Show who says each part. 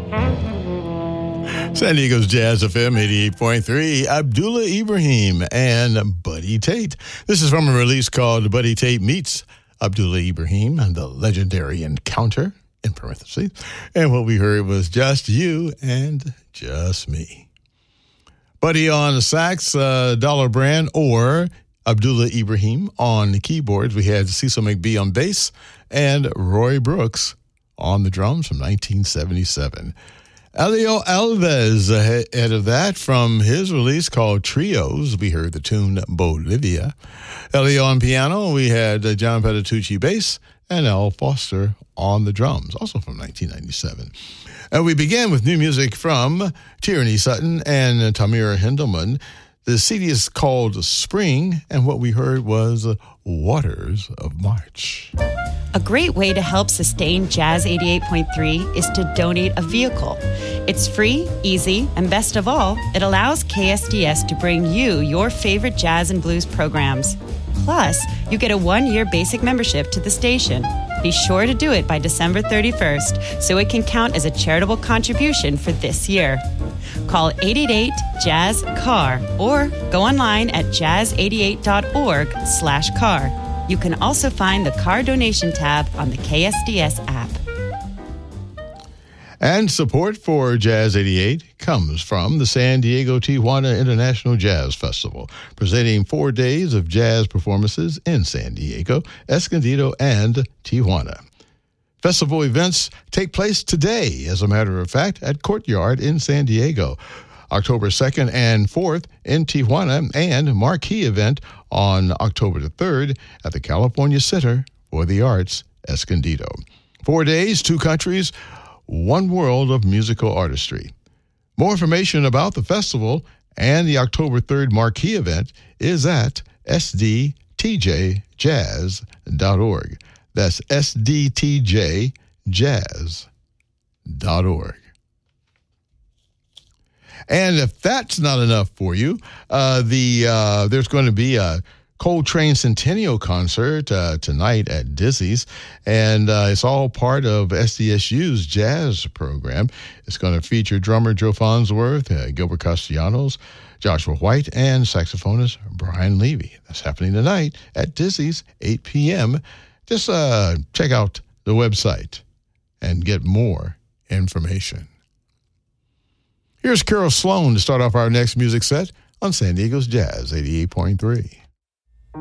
Speaker 1: San Diego's Jazz FM 88.3, Abdullah Ibrahim and Buddy Tate. This is from a release called Buddy Tate Meets Abdullah Ibrahim and the Legendary Encounter, in parentheses. And what we heard was Just You and Just Me. Buddy on the sax, Dollar Brand, or Abdullah Ibrahim on the keyboards. We had Cecil McBee on bass and Roy Brooks on the drums from 1977. Elio Alves ahead of that from his release called Trios. We heard the tune Bolivia. Elio on piano. We had John Petitucci bass and Al Foster on the drums, also from 1997. And we began with new music from Tierney Sutton and Tamira Hendelman. The CD is called Spring, and what we heard was Waters of March.
Speaker 2: A great way to help sustain Jazz 88.3 is to donate a vehicle. It's free, easy, and best of all, it allows KSDS to bring you your favorite jazz and blues programs. Plus, you get a 1-year basic membership to the station. Be sure to do it by December 31st so it can count as a charitable contribution for this year. Call 888-JAZZ-CAR or go online at jazz88.org/car. You can also find the car donation tab on the KSDS app.
Speaker 1: And support for Jazz 88 comes from the San Diego Tijuana International Jazz Festival, presenting 4 days of jazz performances in San Diego, Escondido, and Tijuana. Festival events take place today, as a matter of fact, at Courtyard in San Diego, October 2nd and 4th in Tijuana, and marquee event on October the 3rd at the California Center for the Arts, Escondido. 4 days, 2 countries, 1 world of musical artistry. More information about the festival and the October 3rd marquee event is at sdtjjazz.org. That's sdtjjazz.org. And if that's not enough for you, there's going to be a Coltrane Centennial concert tonight at Dizzy's, and it's all part of SDSU's jazz program. It's going to feature drummer Joe Farnsworth, Gilbert Castellanos, Joshua White, and saxophonist Brian Levy. That's happening tonight at Dizzy's, 8 p.m. Just check out the website and get more information. Here's Carol Sloan to start off our next music set on San Diego's Jazz 88.3.